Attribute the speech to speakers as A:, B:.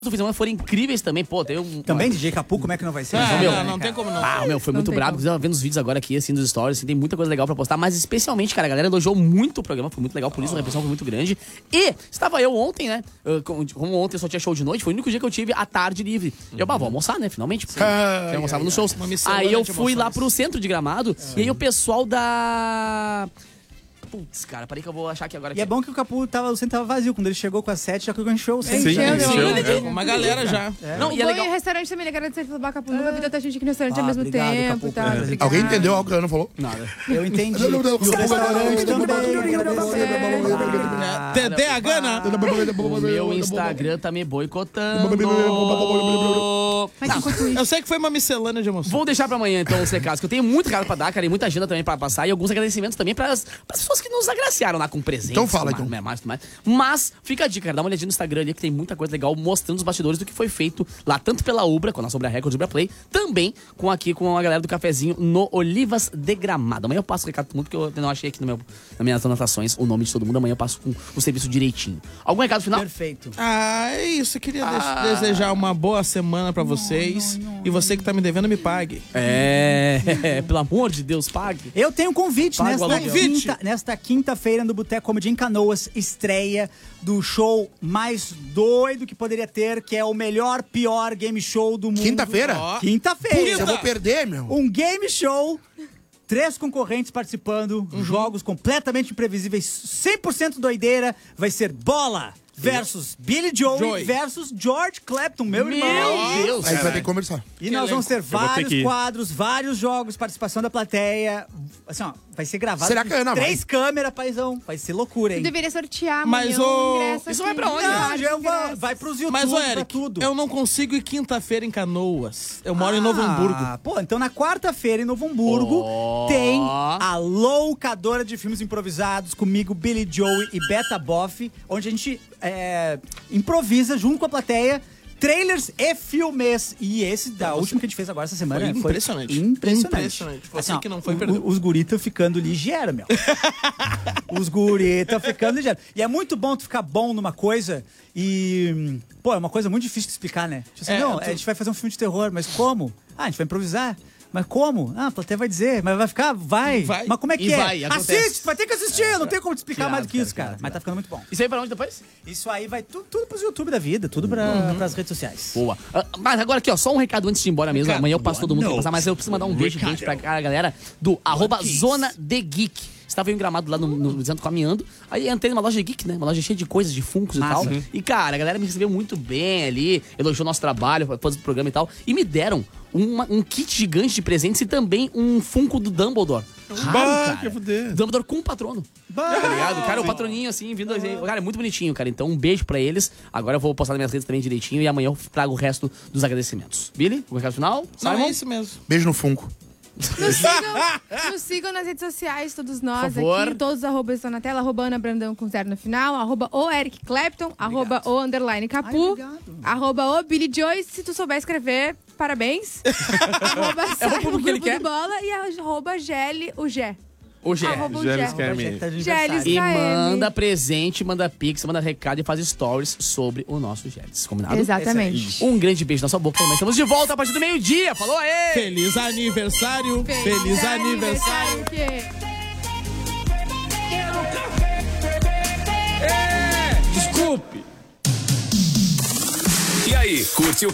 A: do fim de semana foram incríveis também, pô, tem um...
B: Também DJ Capu, como é que não vai ser?
C: Não tem como não.
A: Ah, meu, foi muito brabo, vendo os vídeos agora aqui, assim, dos stories, assim, tem muita coisa legal pra postar, mas especialmente, cara, a galera elogiou muito o programa, foi muito legal, por isso a repercussão foi muito grande. E estava eu ontem, né, como ontem só tinha show de noite, foi o único dia que eu tive a tarde livre. E eu, vou almoçar, né, finalmente. Eu almoçava nos shows. Aí eu fui lá pro centro de Gramado, e aí o pessoal da... Putz, cara, parei que eu vou achar aqui agora.
B: E é bom que o Capu o centro tava vazio. Quando ele chegou com as 7, já encheu o centro.
D: Sim.
C: Uma galera já.
A: Não, e é legal.
E: E restaurante também, agradecer pelo Capu. Nunca vi tanta gente aqui no restaurante ao mesmo
B: obrigado,
E: tempo.
B: Capu,
E: Tá,
D: Alguém entendeu algo que a Ana falou?
A: Nada.
B: Eu entendi. E o restaurante também.
C: TD a Gana.
A: O meu Instagram tá me boicotando.
E: Mas enquanto isso...
C: Eu sei que foi uma miscelânea de emoções.
A: Vou deixar pra amanhã, então, os recados, que eu tenho muito recado pra dar, cara, e muita agenda também pra passar, e alguns agradecimentos também pras pessoas que nos agraciaram lá com presentes.
D: Então fala, então.
A: Mas, fica a dica, cara, dá uma olhadinha no Instagram ali, que tem muita coisa legal mostrando os bastidores do que foi feito lá, tanto pela Ubra, com a nossa Ubra Records, Ubra Play, também com a galera do cafezinho no Olivas de Gramado. Amanhã eu passo o recado pro mundo, porque eu não achei aqui nas minhas anotações o nome de todo mundo, amanhã eu passo com o serviço direitinho. Algum recado final?
B: Perfeito.
C: É isso. Eu queria desejar uma boa semana pra vocês. E você que tá me devendo, me pague.
A: Pelo amor de Deus, pague.
B: Eu tenho um convite
A: Pago
B: nesta quinta-feira no Boteco Comedy em Canoas, estreia do show mais doido que poderia ter, que é o melhor, pior game show do mundo.
D: Quinta-feira?
B: Quinta-feira.
D: Eu vou perder, meu.
B: Um game show, 3 concorrentes participando, jogos completamente imprevisíveis, 100% doideira, vai ser Bola versus Billy Joey versus George Clapton, meu irmão.
A: Meu Deus.
D: Aí vai ter que conversar.
B: E nós vamos ter vários
F: que ir.
B: quadros, vários jogos, participação da plateia. Assim, ó, vai ser gravado
D: Será que a Ana
B: 3 câmeras, paizão. Vai ser loucura,
E: Tu
B: hein?
E: deveria sortear
C: Mas
E: amanhã
C: o-
E: um ingresso
A: Isso
E: aqui.
A: vai pra onde?
B: Não, já vai pros YouTube,
C: Mas, ô
B: pra
C: Eric,
B: tudo.
C: eu não consigo ir quinta-feira em Canoas. Eu moro em Novo Hamburgo.
B: Pô, então na quarta-feira em Novo Hamburgo tem a loucadora de filmes improvisados comigo, Billy Joey e Beta Boff, onde a gente improvisa junto com a plateia trailers e filmes. E esse da última que a gente fez agora essa semana
C: Foi impressionante. Impressionante. Você que não foi, perdeu.
B: Os guritas ficando ligeiro, meu. Os guritas ficando ligeiro. E é muito bom tu ficar bom numa coisa e... Pô, é uma coisa muito difícil de explicar, né? Tipo assim, a gente vai fazer um filme de terror, mas como? A gente vai improvisar. Mas como? A plateia vai dizer, mas vai ficar? Vai. Mas como é que
A: E
B: é?
A: vai, acontece.
B: Assiste, vai ter que assistir, não tem como te explicar mais do que isso, cara. Mas tá ficando muito bom.
A: Isso aí pra onde depois?
B: Isso aí vai tudo pros YouTube da vida, tudo pras redes sociais.
A: Boa. Mas agora aqui, ó, só um recado antes de ir embora mesmo. Amanhã eu passo todo mundo que passar, mas eu preciso mandar um beijo quente pra galera do @Zona de Geek. Estava em Gramado lá no centro caminhando. Aí entrei numa loja de geek, né? Uma loja cheia de coisas, de funcos e tal. E, cara, a galera me recebeu muito bem ali, elogiou nosso trabalho, depois do programa e tal. E me deram um kit gigante de presentes e também um funko do Dumbledore. Raro, cara. Dumbledore com um patrono. Tá ligado? Cara, o patroninho assim, vindo assim. Cara, é muito bonitinho, cara. Então, um beijo pra eles. Agora eu vou postar nas minhas redes também direitinho e amanhã eu trago o resto dos agradecimentos. Billy, o recado final?
C: Não,
A: Simon?
C: é isso mesmo.
D: Beijo no Funko.
E: Nos sigam nas redes sociais, todos nós
A: Por favor.
E: aqui. Todos os arrobas estão na tela. @Ana Brandão com 0 no final. @o Eric Clapton. @o_Capu. @o Billy Joy. Se tu souber escrever, parabéns. @sai no
A: que ele
E: grupo
A: quer.
E: do Bola. E @Geli o Gé.
A: O Gé.
E: Gé. Geles
A: E
E: KM.
A: manda presente, manda pix, manda recado e faz stories sobre o nosso Gélis. Combinado?
E: Exatamente.
A: Um grande beijo na sua boca. Mas estamos de volta a partir do meio-dia. Falou aí!
C: Feliz aniversário! Feliz aniversário!
A: Desculpe!
G: E aí, curtiu?